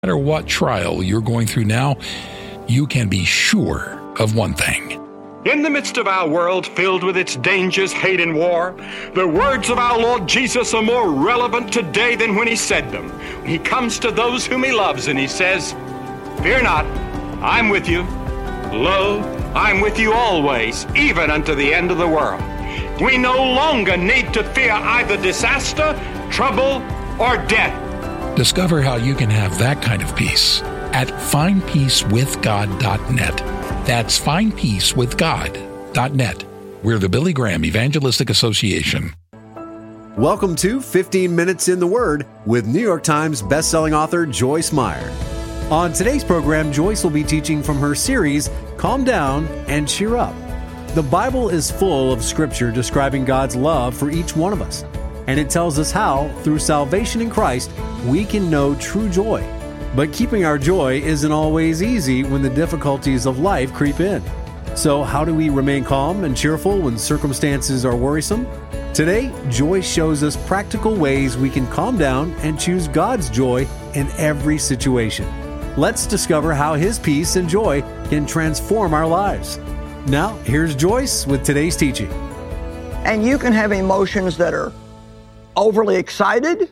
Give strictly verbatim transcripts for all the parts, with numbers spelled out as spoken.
matter what trial you're going through now, you can be sure of one thing. In the midst of our world filled with its dangers, hate, and war, the words of our Lord Jesus are more relevant today than when he said them. He comes to those whom he loves and he says, "Fear not, I'm with you. Lo, I'm with you always, even unto the end of the world." We no longer need to fear either disaster, trouble, or death. Discover how you can have that kind of peace at find peace with god dot net. That's find peace with god dot net. We're the Billy Graham Evangelistic Association. Welcome to fifteen minutes in the Word with New York Times bestselling author Joyce Meyer. On today's program, Joyce will be teaching from her series, Calm Down and Cheer Up. The Bible is full of scripture describing God's love for each one of us, and it tells us how, through salvation in Christ, we can know true joy. But keeping our joy isn't always easy when the difficulties of life creep in. So how do we remain calm and cheerful when circumstances are worrisome? Today, Joyce shows us practical ways we can calm down and choose God's joy in every situation. Let's discover how His peace and joy can transform our lives. Now, here's Joyce with today's teaching. And you can have emotions that are overly excited,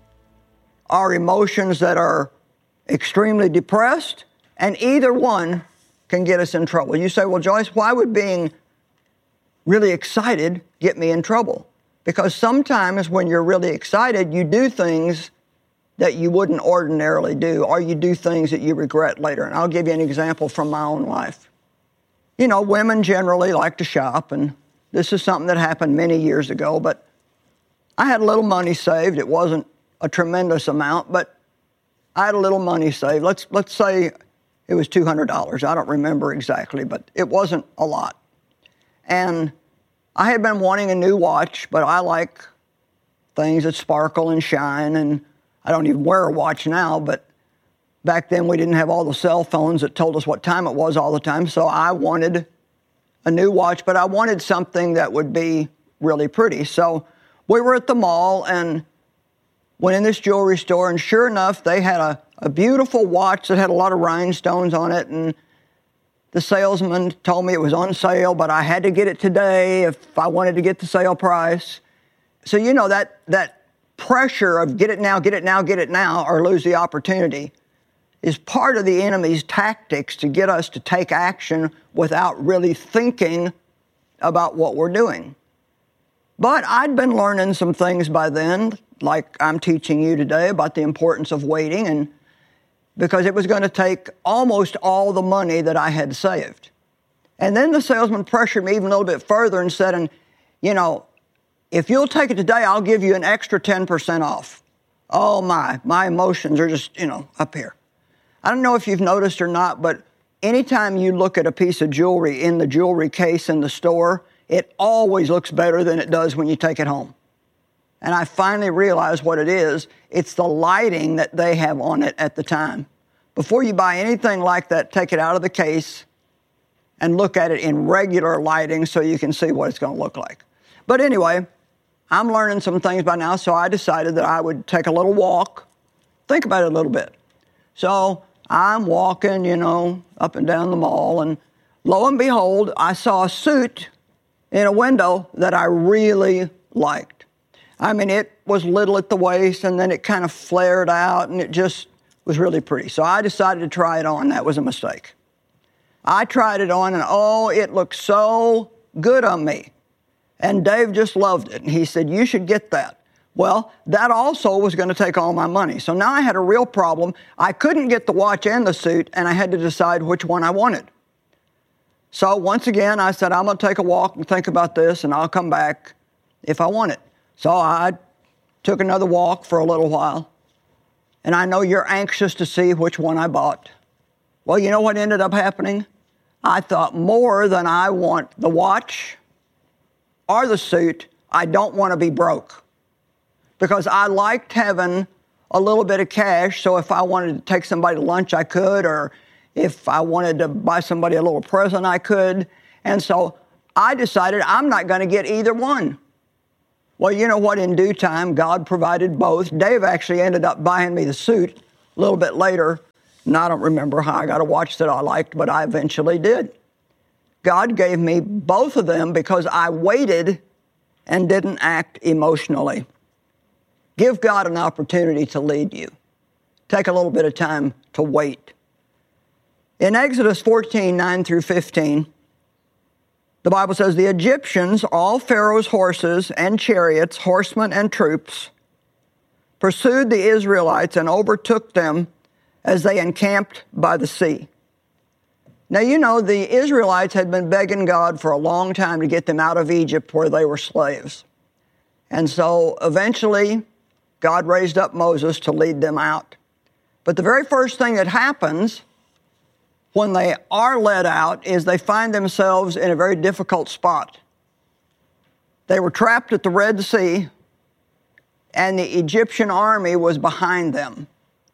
or emotions that are extremely depressed, and either one can get us in trouble. You say, well, Joyce, why would being really excited get me in trouble? Because sometimes when you're really excited, you do things that you wouldn't ordinarily do, or you do things that you regret later. And I'll give you an example from my own life. You know, women generally like to shop, and this is something that happened many years ago, but I had a little money saved. It wasn't a tremendous amount, but I had a little money saved. Let's let's say it was two hundred dollars. I don't remember exactly, but it wasn't a lot. And I had been wanting a new watch, but I like things that sparkle and shine, and I don't even wear a watch now, but back then we didn't have all the cell phones that told us what time it was all the time, so I wanted a new watch, but I wanted something that would be really pretty. So we were at the mall and went in this jewelry store, and sure enough, they had a, a beautiful watch that had a lot of rhinestones on it, and the salesman told me it was on sale, but I had to get it today if I wanted to get the sale price. So you know that that pressure of get it now, get it now, get it now, or lose the opportunity is part of the enemy's tactics to get us to take action without really thinking about what we're doing. But I'd been learning some things by then, like I'm teaching you today about the importance of waiting, and because it was going to take almost all the money that I had saved. And then the salesman pressured me even a little bit further and said, and, you know, if you'll take it today, I'll give you an extra ten percent off. Oh my, my emotions are just, you know, up here. I don't know if you've noticed or not, but anytime you look at a piece of jewelry in the jewelry case in the store, it always looks better than it does when you take it home. And I finally realized what it is. It's the lighting that they have on it at the time. Before you buy anything like that, take it out of the case and look at it in regular lighting so you can see what it's going to look like. But anyway, I'm learning some things by now, so I decided that I would take a little walk, think about it a little bit. So I'm walking, you know, up and down the mall, and lo and behold, I saw a suit in a window that I really liked. I mean, it was little at the waist, and then it kind of flared out, and it just was really pretty. So I decided to try it on. That was a mistake. I tried it on, and oh, it looked so good on me. And Dave just loved it, and he said, you should get that. Well, that also was going to take all my money. So now I had a real problem. I couldn't get the watch and the suit, and I had to decide which one I wanted. So once again, I said, I'm going to take a walk and think about this, and I'll come back if I want it. So I took another walk for a little while, and I know you're anxious to see which one I bought. Well, you know what ended up happening? I thought more than I want the watch or the suit, I don't want to be broke. Because I liked having a little bit of cash, so if I wanted to take somebody to lunch, I could, or if I wanted to buy somebody a little present, I could. And so I decided I'm not going to get either one. Well, you know what? In due time, God provided both. Dave actually ended up buying me the suit A little bit later, and I don't remember how I got a watch that I liked, but I eventually did. God gave me both of them because I waited and didn't act emotionally. Give God an opportunity to lead you. Take a little bit of time to wait. In Exodus fourteen, nine through fifteen, the Bible says, the Egyptians, all Pharaoh's horses and chariots, horsemen and troops, pursued the Israelites and overtook them as they encamped by the sea. Now, you know, the Israelites had been begging God for a long time to get them out of Egypt where they were slaves. And so eventually, God raised up Moses to lead them out. But the very first thing that happens when they are led out is they find themselves in a very difficult spot. They were trapped at the Red Sea, and the Egyptian army was behind them.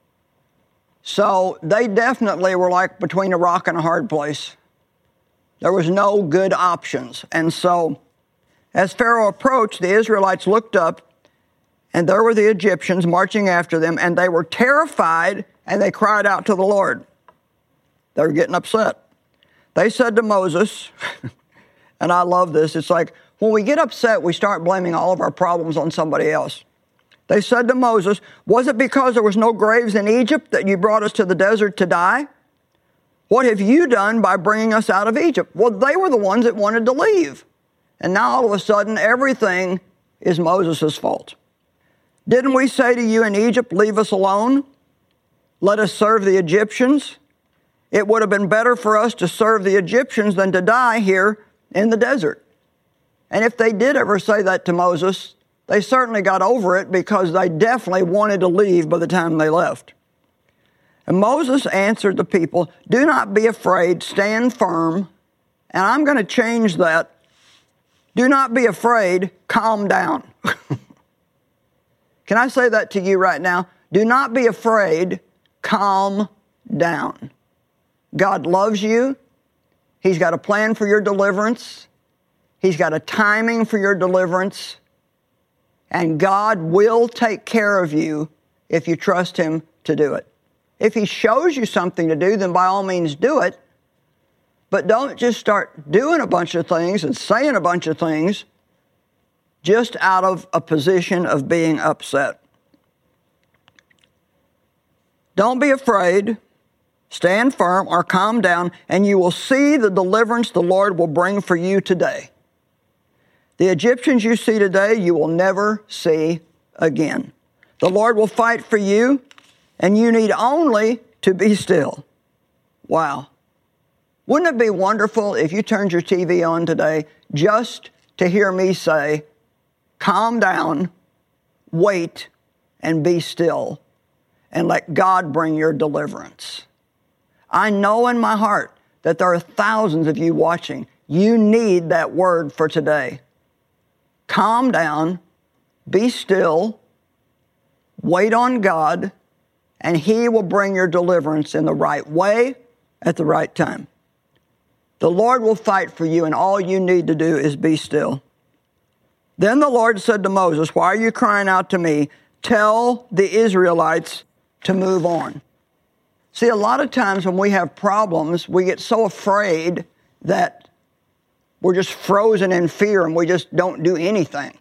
So they definitely were like between a rock and a hard place. There was no good options. And so as Pharaoh approached, the Israelites looked up, and there were the Egyptians marching after them, and they were terrified, and they cried out to the Lord. They were getting upset. They said to Moses, and I love this, it's like when we get upset, we start blaming all of our problems on somebody else. They said to Moses, was it because there was no graves in Egypt that you brought us to the desert to die? What have you done by bringing us out of Egypt? Well, they were the ones that wanted to leave. And now all of a sudden, everything is Moses' fault. Didn't we say to you in Egypt, leave us alone? Let us serve the Egyptians? It would have been better for us to serve the Egyptians than to die here in the desert. And if they did ever say that to Moses, they certainly got over it because they definitely wanted to leave by the time they left. And Moses answered the people, do not be afraid, stand firm. And I'm going to change that. Do not be afraid, calm down. Can I say that to you right now? Do not be afraid, calm down. God loves you. He's got a plan for your deliverance. He's got a timing for your deliverance. And God will take care of you if you trust Him to do it. If He shows you something to do, then by all means do it. But don't just start doing a bunch of things and saying a bunch of things just out of a position of being upset. Don't be afraid. Stand firm or calm down, and you will see the deliverance the Lord will bring for you today. The Egyptians you see today, you will never see again. The Lord will fight for you, and you need only to be still. Wow. Wouldn't it be wonderful if you turned your T V on today just to hear me say, calm down, wait, and be still, and let God bring your deliverance. I know in my heart that there are thousands of you watching. You need that word for today. Calm down, be still, wait on God, and He will bring your deliverance in the right way at the right time. The Lord will fight for you, and all you need to do is be still. Then the Lord said to Moses, why are you crying out to me? Tell the Israelites to move on. See, a lot of times when we have problems, we get so afraid that we're just frozen in fear and we just don't do anything.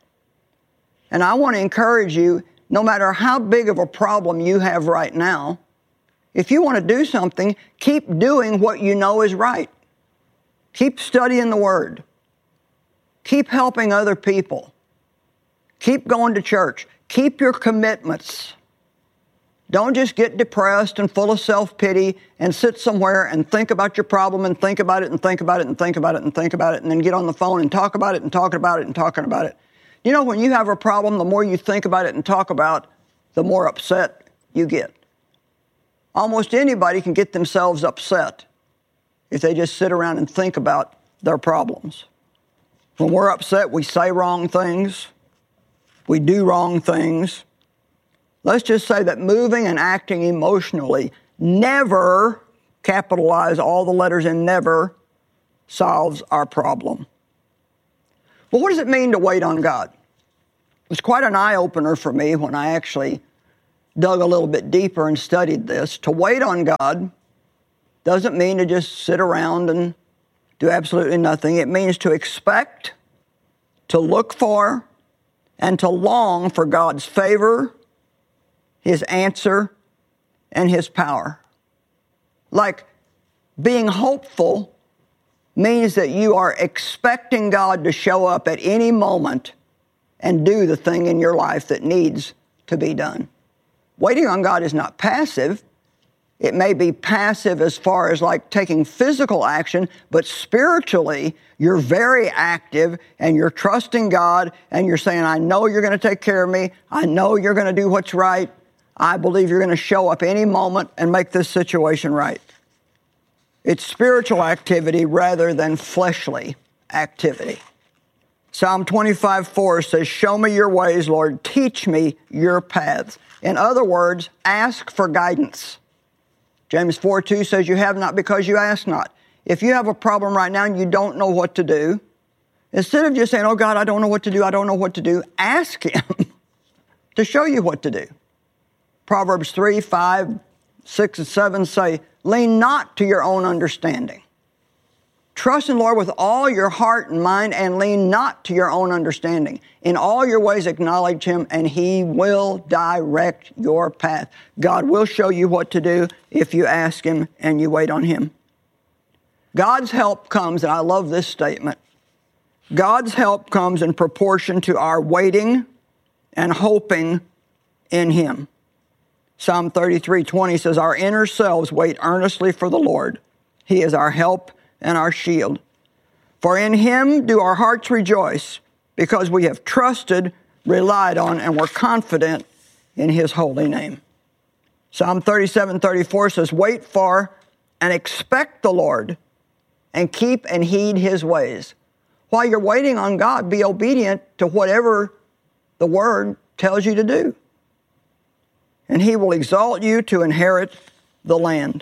And I want to encourage you, no matter how big of a problem you have right now, if you want to do something, keep doing what you know is right. Keep studying the Word. Keep helping other people. Keep going to church. Keep your commitments. Don't just get depressed and full of self-pity and sit somewhere and think about your problem and think about it and think about it and think about it and think about it and then get on the phone and talk about it and talk about it and talking about it. You know, when you have a problem, the more you think about it and talk about, the more upset you get. Almost anybody can get themselves upset if they just sit around and think about their problems. When we're upset, we say wrong things. We do wrong things. Let's just say that moving and acting emotionally never, capitalize all the letters in never, solves our problem. Well, what does it mean to wait on God? It was quite an eye-opener for me when I actually dug a little bit deeper and studied this. To wait on God doesn't mean to just sit around and do absolutely nothing. It means to expect, to look for, and to long for God's favor, His answer, and His power. Like being hopeful means that you are expecting God to show up at any moment and do the thing in your life that needs to be done. Waiting on God is not passive. It may be passive as far as like taking physical action, but spiritually, you're very active and you're trusting God and you're saying, I know you're going to take care of me. I know you're going to do what's right. I believe you're going to show up any moment and make this situation right. It's spiritual activity rather than fleshly activity. Psalm twenty-five four says, show me your ways, Lord. Teach me your paths. In other words, ask for guidance. James four two says, you have not because you ask not. If you have a problem right now and you don't know what to do, instead of just saying, oh God, I don't know what to do, I don't know what to do, ask Him to show you what to do. Proverbs three, five, six, and seven say, lean not to your own understanding. Trust in the Lord with all your heart and mind and lean not to your own understanding. In all your ways acknowledge Him and He will direct your path. God will show you what to do if you ask Him and you wait on Him. God's help comes, and I love this statement, God's help comes in proportion to our waiting and hoping in Him. Psalm thirty-three twenty says, our inner selves wait earnestly for the Lord. He is our help and our shield. For in Him do our hearts rejoice, because we have trusted, relied on, and we're confident in His holy name. Psalm thirty-seven thirty-four says, wait for and expect the Lord, and keep and heed His ways. While you're waiting on God, be obedient to whatever the Word tells you to do. And He will exalt you to inherit the land.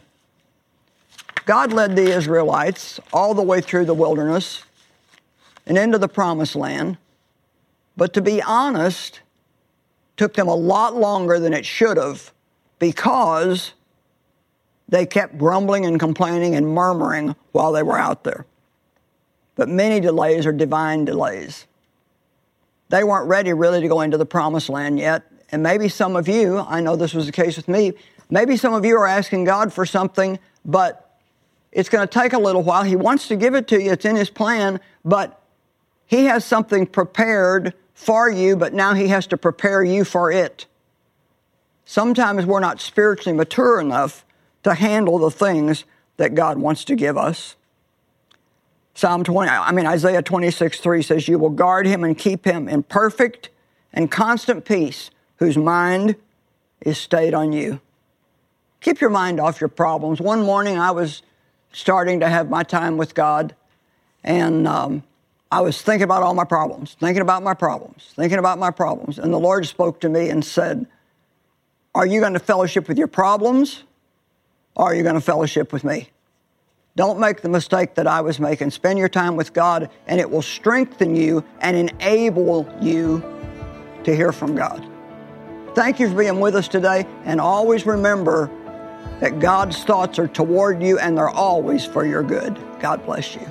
God led the Israelites all the way through the wilderness and into the promised land. But to be honest, took them a lot longer than it should have because they kept grumbling and complaining and murmuring while they were out there. But many delays are divine delays. They weren't ready really to go into the promised land yet. And maybe some of you, I know this was the case with me, maybe some of you are asking God for something, but it's going to take a little while. He wants to give it to you. It's in His plan, but He has something prepared for you, but now He has to prepare you for it. Sometimes we're not spiritually mature enough to handle the things that God wants to give us. Psalm twenty, I mean Isaiah twenty-six three says, you will guard him and keep him in perfect and constant peace, whose mind is stayed on you. Keep your mind off your problems. One morning I was starting to have my time with God, and um, I was thinking about all my problems, thinking about my problems, thinking about my problems. And the Lord spoke to me and said, are you going to fellowship with your problems, or are you going to fellowship with me? Don't make the mistake that I was making. Spend your time with God, and it will strengthen you and enable you to hear from God. Thank you for being with us today, and always remember that God's thoughts are toward you, and they're always for your good. God bless you.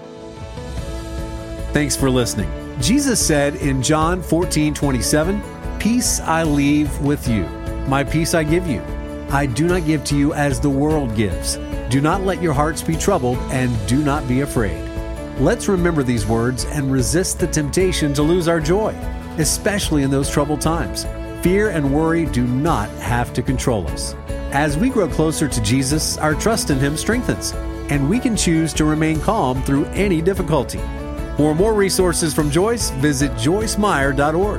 Thanks for listening. Jesus said in John fourteen twenty-seven, peace I leave with you. My peace I give you. I do not give to you as the world gives. Do not let your hearts be troubled, and do not be afraid. Let's remember these words and resist the temptation to lose our joy, especially in those troubled times. Fear and worry do not have to control us. As we grow closer to Jesus, our trust in Him strengthens, and we can choose to remain calm through any difficulty. For more resources from Joyce, visit joyce meyer dot org.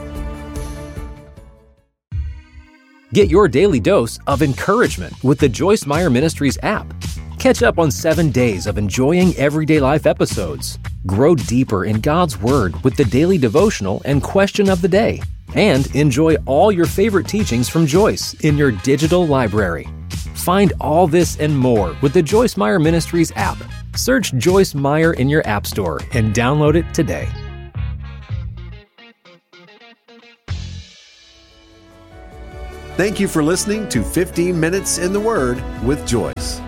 Get your daily dose of encouragement with the Joyce Meyer Ministries app. Catch up on seven days of enjoying everyday life episodes. Grow deeper in God's Word with the daily devotional and question of the day. And enjoy all your favorite teachings from Joyce in your digital library. Find all this and more with the Joyce Meyer Ministries app. Search Joyce Meyer in your app store and download it today. Thank you for listening to fifteen Minutes in the Word with Joyce.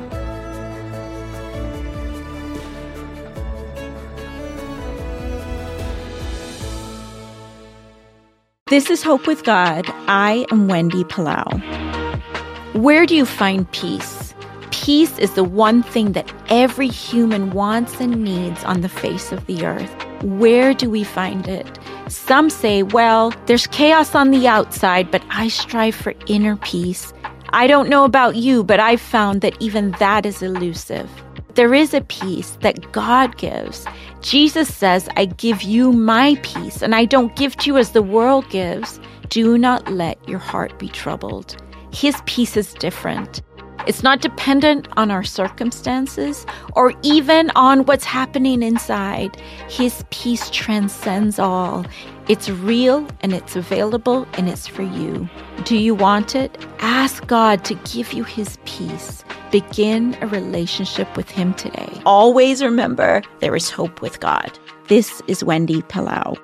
This is Hope with God. I am Wendy Palau. Where do you find peace? Peace is the one thing that every human wants and needs on the face of the earth. Where do we find it? Some say, well, there's chaos on the outside, but I strive for inner peace. I don't know about you, but I've found that even that is elusive. There is a peace that God gives. Jesus says, I give you my peace, and I don't give to you as the world gives. Do not let your heart be troubled. His peace is different. It's not dependent on our circumstances or even on what's happening inside. His peace transcends all. It's real and it's available and it's for you. Do you want it? Ask God to give you his peace. Begin a relationship with him today. Always remember, there is hope with God. This is Wendy Palau.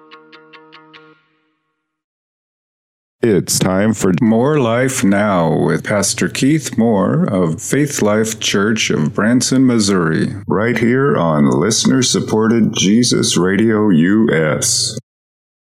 It's time for More Life Now with Pastor Keith Moore of Faith Life Church of Branson, Missouri, right here on listener-supported Jesus Radio U S.